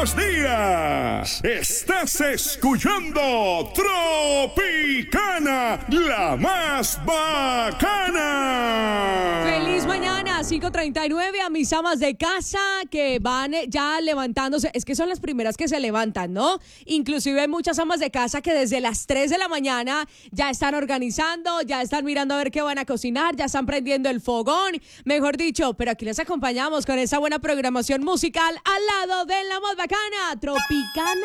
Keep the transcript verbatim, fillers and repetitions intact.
buenos días. Estás escuchando Tropicana, la más bacana. Feliz mañana, cinco treinta y nueve, a mis amas de casa que van ya levantándose. Es que son las primeras que se levantan, ¿no? Inclusive hay muchas amas de casa que desde las tres de la mañana ya están organizando, ya están mirando a ver qué van a cocinar, ya están prendiendo el fogón, mejor dicho, pero aquí les acompañamos con esa buena programación musical al lado de la más bacana, Tropicana.